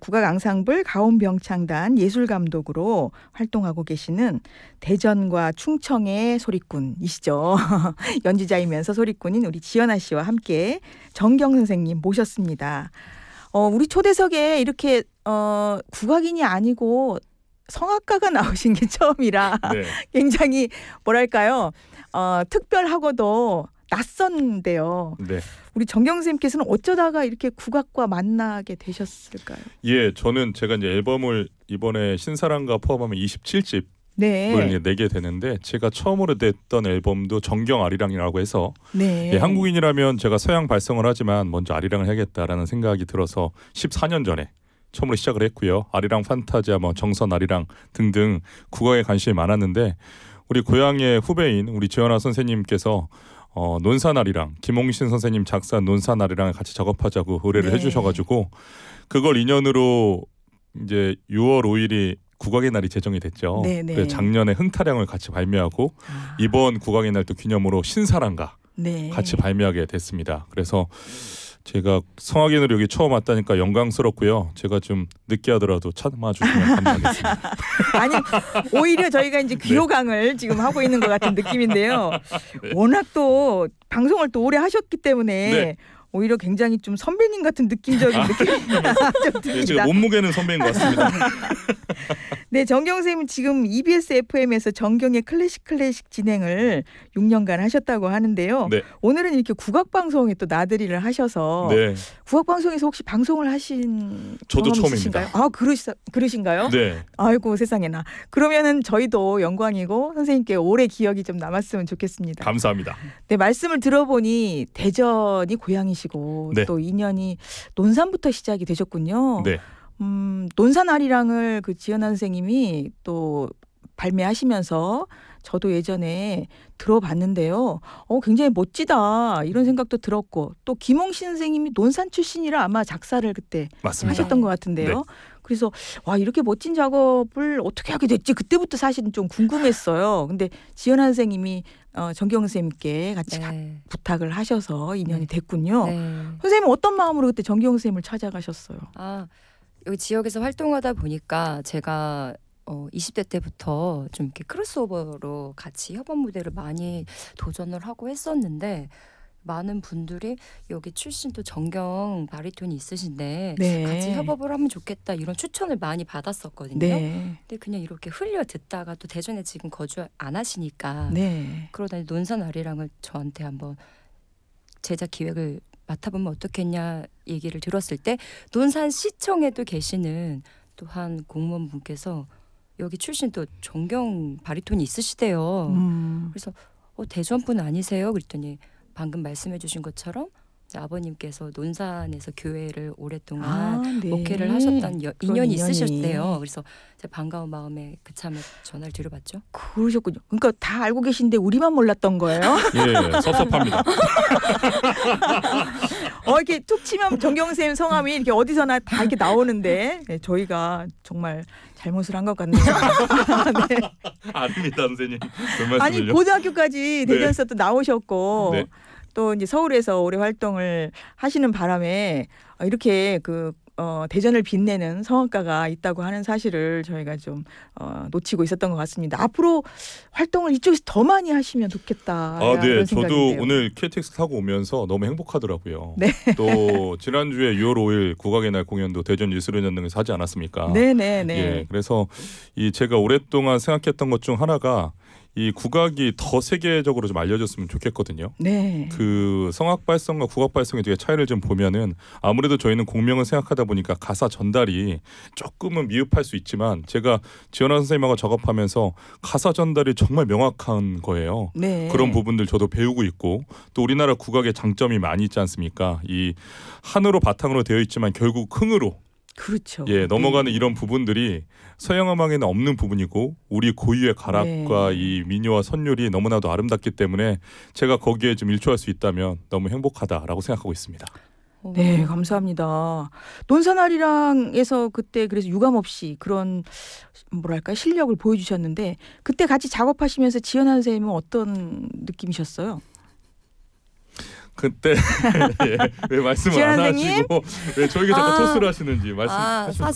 국악 앙상블 가온병창단 예술감독으로 활동하고 계시는 대전과 충청의 소리꾼이시죠. 연주자이면서 소리꾼인 우리 지연아 씨와 함께 정경 선생님 모셨습니다. 우리 초대석에 이렇게 국악인이 아니고 성악가가 나오신 게 처음이라 네. 굉장히 뭐랄까요? 특별하고도 낯선데요. 네. 우리 정경 선생님께서는 어쩌다가 이렇게 국악과 만나게 되셨을까요? 예, 저는 제가 이제 앨범을 이번에 신사랑과 포함하면 27집을 네. 내게 되는데, 제가 처음으로 냈던 앨범도 정경 아리랑이라고 해서 네. 예, 한국인이라면 제가 서양 발성을 하지만 먼저 아리랑을 해야겠다라는 생각이 들어서 14년 전에 처음으로 시작을 했고요. 아리랑 판타지아, 정선 아리랑 등등 국악에 관심이 많았는데, 우리 고향의 후배인 우리 지연아 선생님께서 논산 아리랑, 김홍신 선생님 작사 논산 아리랑을 같이 작업하자고 의뢰를 네. 해주셔가지고, 그걸 인연으로 이제 6월 5일이 국악의 날이 제정이 됐죠. 네, 네. 그래서 작년에 흥타령을 같이 발매하고 이번 국악의 날 또 기념으로 신사랑과 네. 같이 발매하게 됐습니다. 그래서 제가 성악인으로 여기 처음 왔다니까 영광스럽고요. 제가 좀 늦게 하더라도 참아주시면 감사하겠습니다. 아니, 오히려 저희가 이제 귀호강을 지금 하고 있는 것 같은 느낌인데요. 워낙 또 방송을 또 오래 하셨기 때문에 네. 오히려 굉장히 좀 선배님 같은 느낌적인 느낌이 좀 네, 듭니다. 제가 몸무게는 선배인 것 같습니다. 네, 정경 선생님은 지금 EBS FM에서 정경의 클래식 진행을 6년간 하셨다고 하는데요. 네. 오늘은 이렇게 국악방송에 또 나들이를 하셔서 네, 국악방송에서 혹시 방송을 하신 저도 경험 처음입니다. 있으신가요? 그러신가요? 네. 아이고 세상에나. 그러면은 저희도 영광이고 선생님께 오래 기억이 좀 남았으면 좋겠습니다. 감사합니다. 네, 말씀을 들어보니 대전이 고향이시고 네. 또 인연이 논산부터 시작이 되셨군요. 네. 논산 아리랑을 그 지연아 선생님이 또 발매하시면서 저도 예전에 들어봤는데요. 굉장히 멋지다 이런 생각도 들었고, 또 김홍신 선생님이 논산 출신이라 아마 작사를 그때 맞습니다. 하셨던 것 같은데요. 네. 그래서 와, 이렇게 멋진 작업을 어떻게 하게 됐지? 그때부터 사실은 좀 궁금했어요. 근데 지연아 선생님이 정경 선생님께 같이 네. 부탁을 하셔서 인연이 네. 됐군요. 네. 선생님은 어떤 마음으로 그때 정경 선생님을 찾아가셨어요? 여기 지역에서 활동하다 보니까 제가 20대 때부터 좀 이렇게 크로스오버로 같이 협업 무대를 많이 도전을 하고 했었는데, 많은 분들이 여기 출신 또 정경 바리톤이 있으신데 네. 같이 협업을 하면 좋겠다 이런 추천을 많이 받았었거든요. 네. 근데 그냥 이렇게 흘려 듣다가 또 대전에 지금 거주 안 하시니까 네. 그러다 논산 아리랑을 저한테 한번 제작 기획을 맡아보면 어떻겠냐 얘기를 들었을 때, 논산시청에도 계시는 또 한 공무원분께서 여기 출신 또 정경 바리톤이 있으시대요. 그래서 대전분 아니세요? 그랬더니 방금 말씀해 주신 것처럼 아버님께서 논산에서 교회를 오랫동안 네. 목회를 하셨던 인연이 인연이. 있으셨대요. 그래서 제가 반가운 마음에 그참에 전화를 드려봤죠. 그러셨군요. 그러니까 다 알고 계신데 우리만 몰랐던 거예요? 예, 섭섭합니다. 이렇게 툭 치면 정경 선생님 성함이 이렇게 어디서나 다 이렇게 나오는데, 네, 저희가 정말 잘못을 한 것 같네요. 네. 아닙니다, 선생님. 아니, 고등학교까지 네. 대전에서 또 나오셨고 네. 또 이제 서울에서 오래 활동을 하시는 바람에 이렇게 대전을 빛내는 성악가가 있다고 하는 사실을 저희가 좀 놓치고 있었던 것 같습니다. 앞으로 활동을 이쪽에서 더 많이 하시면 좋겠다. 네. 이런 저도 생각인데요. 오늘 KTX 타고 오면서 너무 행복하더라고요. 네. 또 지난주에 6월 5일 국악의 날 공연도 대전 예술연연등에서 하지 않았습니까? 네네네. 예, 그래서 제가 오랫동안 생각했던 것 중 하나가 이 국악이 더 세계적으로 좀 알려졌으면 좋겠거든요. 네. 그 성악 발성과 국악 발성의 되게 차이를 좀 보면은, 아무래도 저희는 공명을 생각하다 보니까 가사 전달이 조금은 미흡할 수 있지만, 제가 지연아 선생님하고 작업하면서 가사 전달이 정말 명확한 거예요. 네. 그런 부분들 저도 배우고 있고, 또 우리나라 국악의 장점이 많이 있지 않습니까? 이 한으로 바탕으로 되어 있지만 결국 흥으로 그렇죠. 넘어가는 이런 부분들이 서양 음악에는 없는 부분이고, 우리 고유의 가락과 이 민요와 선율이 너무나도 아름답기 때문에 제가 거기에 좀 일조할 수 있다면 너무 행복하다라고 생각하고 있습니다. 네, 감사합니다. 논산 아리랑에서 그때 그래서 유감없이 그런 뭐랄까 실력을 보여주셨는데, 그때 같이 작업하시면서 지연아 선생님은 어떤 느낌이셨어요? 그때 왜 말씀을 안 지연 선생님? 하시고 왜 저에게 자꾸 토스를 하시는지 말씀하시면